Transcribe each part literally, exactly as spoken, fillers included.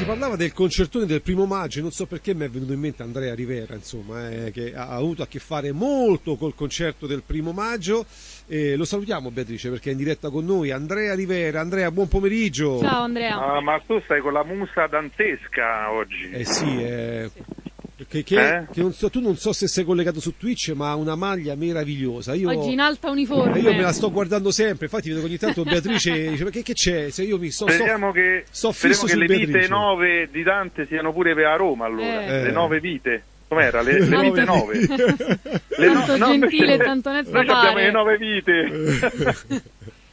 si parlava del concertone del primo maggio, non so perché mi è venuto in mente Andrea Rivera, insomma, eh, che ha avuto a che fare molto col concerto del primo maggio. Eh, lo salutiamo, Beatrice, perché è in diretta con noi. Andrea Rivera. Andrea, buon pomeriggio. Ciao Andrea. Ah, ma tu stai con la musa dantesca oggi. Eh sì, eh, Sì. che, che, Eh? che non so, tu non so se sei collegato su Twitch, ma ha una maglia meravigliosa. Io, Oggi in alta uniforme. io me la sto guardando sempre, infatti vedo che ogni tanto Beatrice dice: ma che, che c'è? Se io mi sto, Speriamo sto, che, sto speriamo fisso che su le Beatrice. vite nove di Dante siano pure per a Roma allora. Eh. Le nove vite. Com'era? Le, le Nove vite nove. Le Tanto no- gentile e invece- tanto onesto Noi abbiamo pare. le nove vite.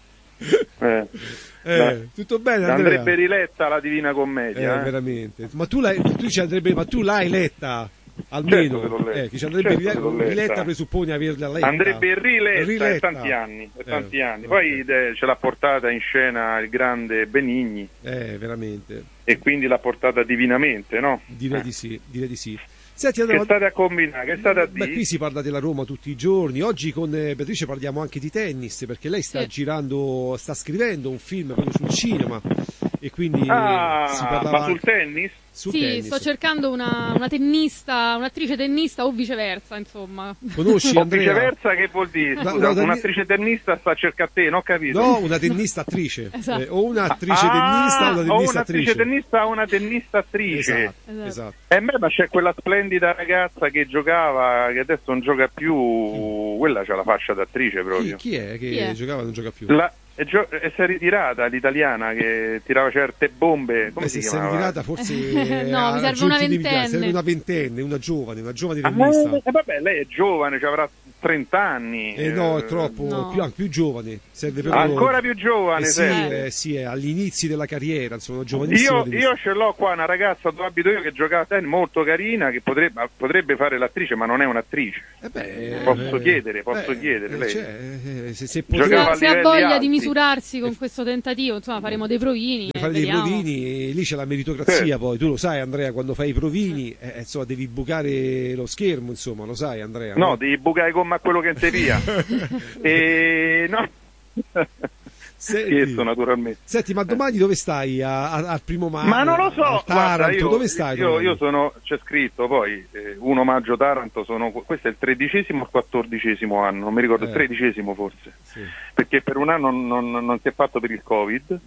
eh. Eh, tutto bene, Andrea? Andrebbe riletta la Divina Eh, Commedia. eh. veramente. Ma tu l'hai, tu ci andrebbe, ma tu l'hai letta? Almeno, Certo che l'ho letta. eh, che ci andrebbe Certo rile- che l'ho letta. riletta presuppone averla letta. Andrebbe riletta, Riletta. è tanti anni, è tanti Eh, anni. ok. Poi eh, ce l'ha portata in scena il grande Benigni Eh, veramente. e quindi l'ha portata divinamente, no? Direi Eh. di sì, direi di sì. Senti, Che Andrea, state a combinare? Che state a beh, dire? qui si parla della Roma tutti i giorni. Oggi con eh, Beatrice parliamo anche di tennis, perché lei sta Sì. girando, sta scrivendo un film proprio sul cinema e quindi Ah, si parlava ma sul tennis? sul Sì, tennis. sto cercando una, una tennista, un'attrice tennista o viceversa, insomma. Conosci O Andrea? viceversa, che vuol dire? No, Scusa, no, da- un'attrice tennista sta a cercare te, non ho capito. No, una tennista attrice. Esatto. Eh, o un'attrice Ah, tennista o una o tennista un'attrice attrice. tennista o una tennista attrice. Esatto, Esatto. esatto. Eh beh, ma c'è quella splendida ragazza che giocava, che adesso non gioca più, quella c'ha la fascia d'attrice Chi, proprio. chi è che Chi è? giocava e non gioca più? La, e gio- e si è ritirata l'italiana che tirava certe bombe, come Beh, si se sei chiamava? ritirata forse No, ha mi serve raggiunto una i livelli- ventenne. serve una ventenne, una giovane, una giovane Ah, tennista. eh, vabbè, lei è giovane, ci avrà trenta anni. Eh no, è troppo, No. più, più giovane. Serve proprio... Ancora più giovane, eh sì, serve. eh sì, è agli inizi della carriera, insomma, giovanissima Io, tennista. io ce l'ho qua una ragazza dove abito io che gioca a tennis molto carina, che potrebbe, potrebbe fare l'attrice, ma non è un'attrice. Eh beh, Posso eh, chiedere, posso eh, chiedere, eh, lei? cioè, eh, se, se Giocava poteva a Se ha livelli voglia alti. di misurarsi con questo tentativo, insomma, faremo dei provini. e fare dei vediamo. provini, e lì c'è la meritocrazia. Certo. Poi tu lo sai, Andrea, quando fai i provini, eh, insomma, devi bucare lo schermo, insomma, lo sai, Andrea. No, devi bucare come a quello che te via. e no. Senti, Scherzo, naturalmente. senti, ma domani dove stai? A- a- al primo maggio? Ma non lo so, Al guarda, Taranto? io, Dove stai? io, domani? io sono, c'è scritto poi, eh, primo maggio Taranto, sono, questo è il tredicesimo o il quattordicesimo anno, non mi ricordo, il Eh. tredicesimo forse, Sì. perché per un anno non, non- non si è fatto per il Covid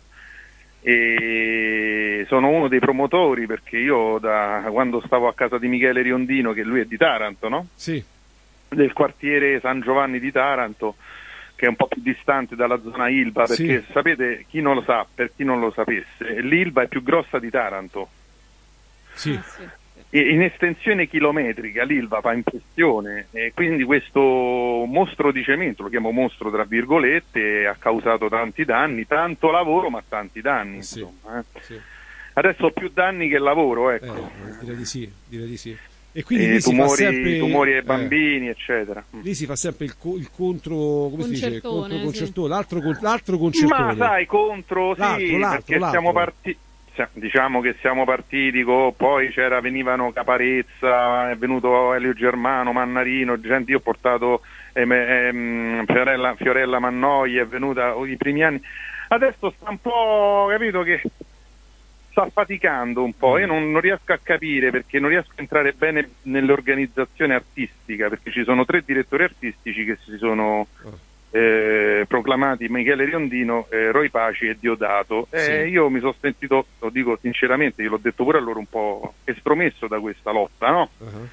e sono uno dei promotori perché io da quando stavo a casa di Michele Riondino, che lui è di Taranto, no? Sì. Del quartiere San Giovanni di Taranto, che è un po' più distante dalla zona Ilva, perché Sì. sapete, chi non lo sa, per chi non lo sapesse, l'Ilva è più grossa di Taranto. Sì. Ah, sì. E in estensione chilometrica l'Ilva fa impressione e quindi questo mostro di cemento, lo chiamo mostro tra virgolette, ha causato tanti danni, tanto lavoro ma tanti danni, Eh sì. insomma, eh. Sì. Adesso ho più danni che lavoro, Eh, ecco. direi di sì, direi di sì. E quindi E lì si fa tumori, sempre tumori ai eh, bambini, eccetera. lì si fa sempre il, co- il contro, come si dice, il Concertone, contro sì. concertone, l'altro, con- l'altro concertone. Ma sai, contro, sì, L'altro, l'altro, perché l'altro. siamo partiti, diciamo che siamo partiti con, poi c'era, venivano Caparezza, è venuto Elio Germano, Mannarino, gente, io ho portato ehm, ehm, Fiorella, Fiorella Mannoia, è venuta oh, i primi anni, adesso sta un po', capito che sta faticando un po', io non, non riesco a capire perché non riesco a entrare bene nell'organizzazione artistica, perché ci sono tre direttori artistici che si sono eh, proclamati Michele Riondino, eh, Roy Paci e Diodato. Sì. Eh, io mi sono sentito, lo dico sinceramente, io l'ho detto pure a loro, un po' estromesso da questa lotta, no? Uh-huh.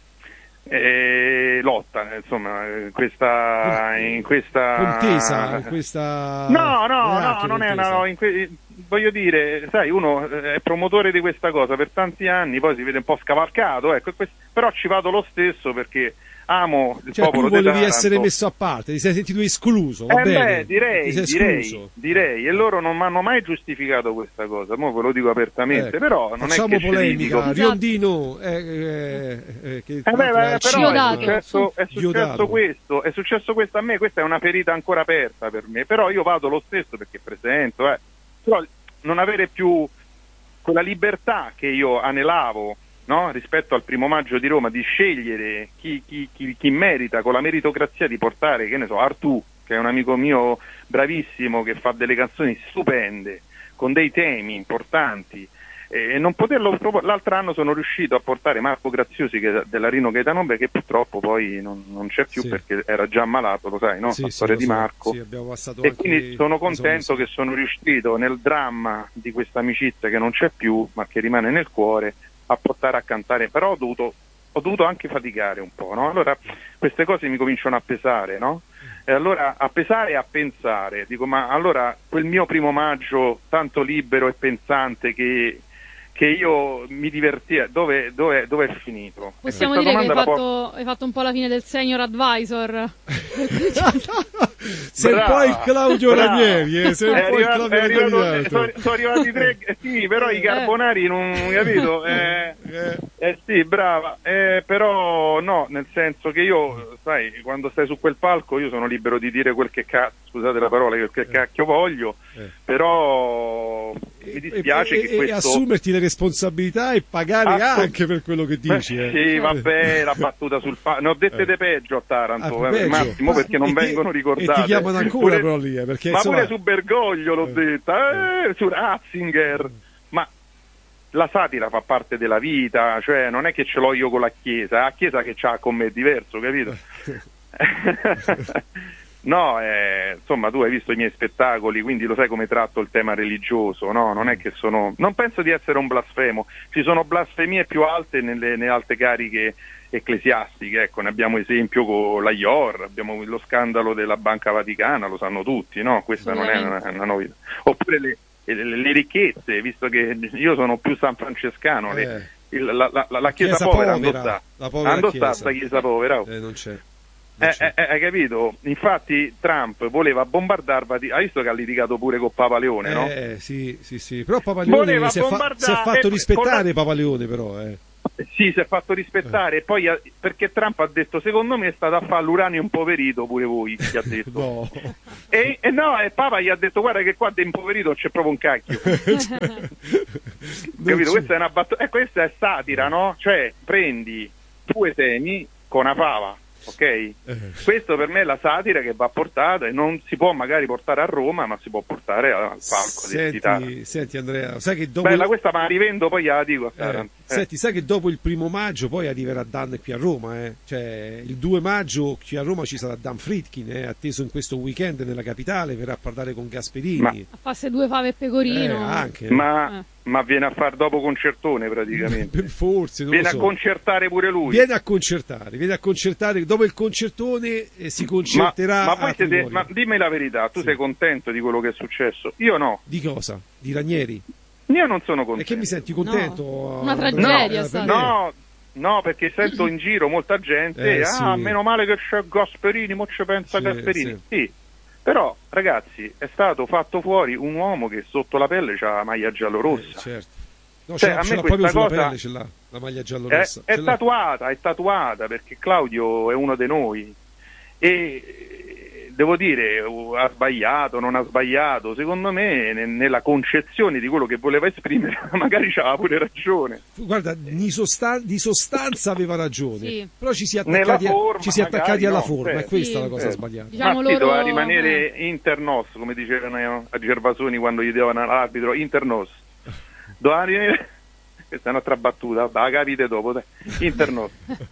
Eh, lotta, insomma, eh, questa, in questa Contesa, in questa... No, no, neanche no, non è contesa. una, no, in que- voglio dire, sai, uno eh, è promotore di questa cosa per tanti anni, poi si vede un po' scavalcato, ecco, e quest- però ci vado lo stesso perché amo il Cioè tu popolo di volevi Taranto. essere messo a parte, ti sei sentito escluso, va Eh bene? beh, direi, Ti sei direi, escluso. direi, e loro non mi hanno mai giustificato questa cosa, mo ve lo dico apertamente, Ecco, però non facciamo è che ci polemica, litigo. Riondino eh, eh, eh, che Eh tra beh, l'altro beh, è però Chiodato. è successo, è successo Chiodato. questo, è successo questo a me, questa è una ferita ancora aperta per me, però io vado lo stesso perché presento, eh. Però non avere più quella libertà che io anelavo, no? Rispetto al primo maggio di Roma, di scegliere chi, chi, chi, chi merita, con la meritocrazia di portare, che ne so, Artù, che è un amico mio bravissimo, che fa delle canzoni stupende, con dei temi importanti, e non poterlo l'altro anno sono riuscito a portare Marco Graziosi che, della Rino Gaetano che purtroppo poi non, non c'è più, sì, perché era già ammalato, lo sai, no? Sì, la sì, storia di so. Marco, sì, abbiamo passato e anche quindi sono contento esonesi. che sono riuscito nel dramma di questa amicizia che non c'è più ma che rimane nel cuore a portare a cantare, però ho dovuto, ho dovuto anche faticare un po', no? Allora queste cose mi cominciano a pesare, no? E allora a pesare e a pensare, dico ma allora quel mio primo maggio tanto libero e pensante che, che io mi divertia, dove, dove, dove è finito? Possiamo Questa dire che hai domanda la fatto, hai fatto un po' la fine del senior advisor. Sei un po' il Claudio brava. Ranieri, eh? Sei un È po' il arrivato- Claudio è arrivato- Ranieri. sono, sono arrivati tre, eh, sì, però i carbonari non, capito? Eh, Eh, eh sì, brava, eh, però no, nel senso che io, sai, quando stai su quel palco io sono libero di dire quel che cazzo, scusate la parola, quel che cacchio voglio, eh. però mi dispiace e, che e, questo... e assumerti le responsabilità e pagare Assu- anche per quello che dici. Eh. Sì, vabbè, la battuta sul palco, ne ho dette Eh. de peggio a Taranto, Ah, eh, peggio. Massimo, perché non E ti- vengono ricordate. E ti chiamano ancora Pure- però lì, eh, perché ma insomma... pure su Bergoglio l'ho Eh. detta, eh, su Ratzinger, ma la satira fa parte della vita, cioè non è che ce l'ho io con la Chiesa, la Chiesa che c'ha con me è diverso, capito? No, eh, insomma tu hai visto i miei spettacoli, quindi lo sai come tratto il tema religioso, no? Non è che sono, non penso di essere un blasfemo, ci sono blasfemie più alte nelle, nelle alte cariche ecclesiastiche, ecco, ne abbiamo esempio con la I O R, abbiamo lo scandalo della Banca Vaticana, lo sanno tutti, no? Questa non è una, una novità. Oppure le, le, le ricchezze, visto che io sono più sanfrancescano, le, Eh. il, la, la, la chiesa, Chiesa povera, povera, ando sta? la povera Ando chiesa. sta sta chiesa povera? Oh. Eh, non c'è. Non Eh, c'è. eh, hai capito? Infatti Trump voleva bombardare Vati- hai visto che ha litigato pure con Papa Leone, no? Eh, sì, sì, sì. Però Papa Leone Voleva si è, fa- bombardare si è fatto e- rispettare con la- Papa Leone però, eh. Sì, si è fatto rispettare, e poi ha- perché Trump ha detto secondo me è stato a fare l'uranio impoverito pure voi, gli ha detto. No. E, e no, e Papa gli ha detto guarda che qua di impoverito c'è proprio un cacchio. Non Capito? c'è. Questa è una battuta, eh, questa è satira, no? Cioè prendi due temi con una fava, ok? Eh. Questo per me è la satira che va portata, e non si può magari portare a Roma, ma si può portare al palco di Taranto. Senti, senti Andrea, sai che dopo Bella il- questa, ma la rivendo poi la dico a eh, Taranto. Eh. senti, sai che dopo il primo maggio poi arriverà Dan qui a Roma, eh? Cioè il due maggio qui a Roma ci sarà Dan Friedkin, eh, atteso in questo weekend nella capitale, verrà a parlare con Gasperini. Ma- A farsi due fave e Eh, pecorino. anche. Ma, Eh. ma viene a far dopo concertone praticamente. Forse, non Viene lo a so. concertare pure lui. Viene a concertare, viene a concertare, dopo il concertone eh, si Ma, concerterà ma a voi siete, Trigoria. ma dimmi la verità, tu Sì. sei contento di quello che è successo? Io no, Di cosa? Di Ranieri? io non sono E contento. che mi senti contento? No, una Andrea? tragedia, Eh, è stata. per me? No, no, perché sento in giro molta gente, Eh, ah, sì. meno male che c'è Gasperini, mo ci pensa Sì, Gasperini. Sì. Però, ragazzi, è stato fatto fuori un uomo che sotto la pelle c'ha la maglia giallo-rossa. Eh, certo. No, Cioè, ce l'ha, a ce me l'ha proprio questa sulla cosa- pelle, ce l'ha, la maglia È, giallo-rossa. è Ce l'ha. tatuata, è tatuata, perché Claudio è uno di noi. E eh, devo dire, ha sbagliato, non ha sbagliato, secondo me ne- nella concezione di quello che voleva esprimere magari c'aveva pure ragione. Guarda, di, sostan- di sostanza aveva ragione, Sì. però ci si è Nella attaccati, a- forma, ci si è attaccati magari, alla no, forma, è certo. questa Sì. la cosa Eh. sbagliata. Diciamo Ma sì, loro- doveva rimanere internos, come dicevano a Gervasoni quando gli davano all'arbitro, internos. Doveva rimanere... Questa è un'altra battuta, la capite dopo, dai. Internos.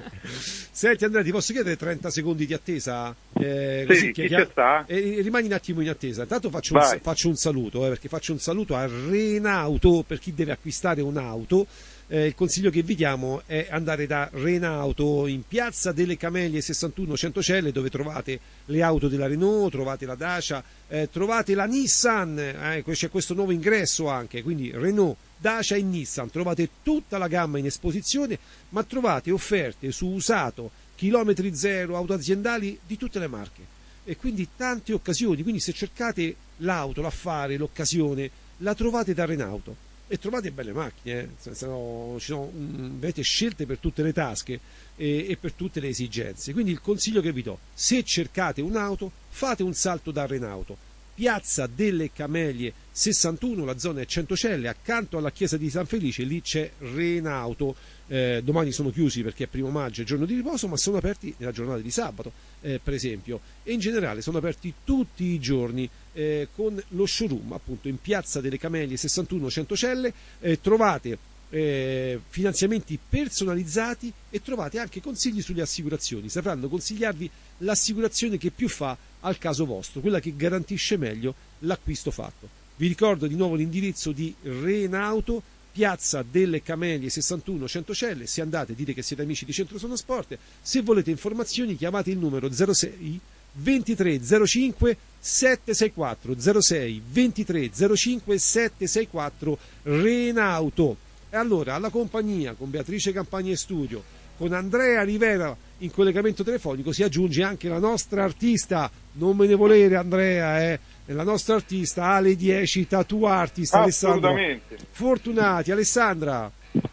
Senti Andrea, ti posso chiedere trenta secondi di attesa? Eh, Sì, chi c'è sta? E rimani un attimo in attesa. Intanto faccio un, Vai. faccio un saluto, eh, perché faccio un saluto a Renauto per chi deve acquistare un'auto. Eh, il consiglio che vi diamo è andare da Renauto in piazza delle Camelie sessantuno Centocelle, dove trovate le auto della Renault, trovate la Dacia, eh, trovate la Nissan, eh, c'è questo nuovo ingresso anche, quindi Renault, Dacia e Nissan, trovate tutta la gamma in esposizione, ma trovate offerte su usato, chilometri zero, auto aziendali di tutte le marche, e quindi tante occasioni. Quindi se cercate l'auto, l'affare, l'occasione, la trovate da Renauto. E trovate belle macchine, eh? Se- se no, ci sono mm, avete scelte per tutte le tasche e, e per tutte le esigenze. Quindi il consiglio che vi do: se cercate un'auto, fate un salto da Renauto. Piazza delle Camelie sessantuno, la zona è Centocelle, accanto alla chiesa di San Felice, lì c'è Renauto. Eh, domani sono chiusi perché è primo maggio, è giorno di riposo, ma sono aperti nella giornata di sabato, eh, per esempio, e in generale sono aperti tutti i giorni, eh, con lo showroom appunto in Piazza delle Camelie sessantuno Centocelle. Eh, trovate eh, finanziamenti personalizzati e trovate anche consigli sulle assicurazioni. Sapranno consigliarvi l'assicurazione che più fa al caso vostro, quella che garantisce meglio l'acquisto fatto. Vi ricordo di nuovo l'indirizzo di Renauto, Piazza delle Camelie sessantuno Centocelle. Se andate dite che siete amici di Centro Sono Sport. Se volete informazioni chiamate il numero zero sei ventitré zero cinque settecentosessantaquattro, zero sei ventitré zero cinque settecentosessantaquattro Renauto. E allora alla compagnia con Beatrice Campagna in studio, con Andrea Rivera in collegamento telefonico, si aggiunge anche la nostra artista, non me ne volere Andrea, eh, la nostra artista alle dieci, Tattoo Artist Alessandra Fortunati. Alessandra,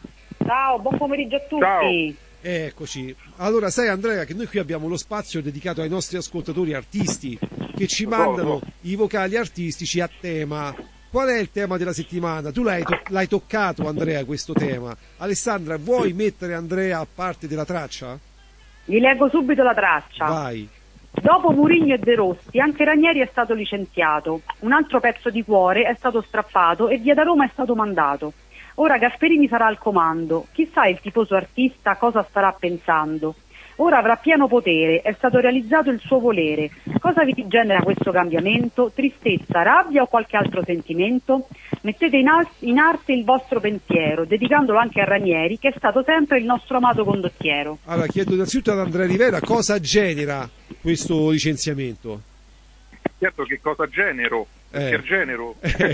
ciao, buon pomeriggio a tutti. Ciao. Eccoci. Allora, sai Andrea che noi qui abbiamo lo spazio dedicato ai nostri ascoltatori artisti che ci mandano i vocali artistici a tema. Qual è il tema della settimana? Tu l'hai, to- l'hai toccato Andrea questo tema. Alessandra, vuoi mettere Andrea a parte della traccia? Vi leggo subito la traccia. Vai. Dopo Mourinho e De Rossi, anche Ranieri è stato licenziato, un altro pezzo di cuore è stato strappato e via da Roma è stato mandato. Ora Gasperini sarà al comando, chissà il tifoso artista cosa starà pensando. Ora avrà pieno potere, è stato realizzato il suo volere. Cosa vi genera questo cambiamento? Tristezza, rabbia o qualche altro sentimento? Mettete in, al- in arte il vostro pensiero, dedicandolo anche a Ranieri, che è stato sempre il nostro amato condottiero. Allora, chiedo innanzitutto ad Andrea Rivera cosa genera questo licenziamento. Certo, che cosa genero? Perché Eh. genero? Eh.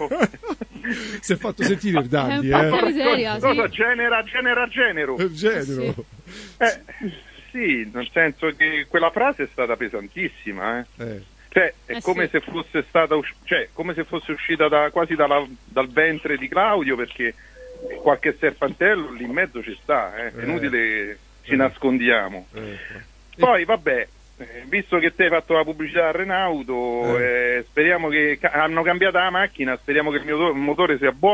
Si è fatto sentire il Dandy, È un po' eh? miseria, Cosa sì. genera? Genera genero. Eh, genero. Eh, sì, nel senso che quella frase è stata pesantissima, eh. Eh. Cioè, è Eh, come sì. se fosse stata usci- cioè, come se fosse uscita da, quasi dalla- dal ventre di Claudio, perché qualche serpantello lì in mezzo ci sta, eh. È Eh. inutile ci Eh. nascondiamo. Eh. Poi vabbè, eh, visto che te hai fatto la pubblicità a Renauto, Eh. eh, speriamo che ca- hanno cambiato la macchina, speriamo che il mio- il motore sia buono.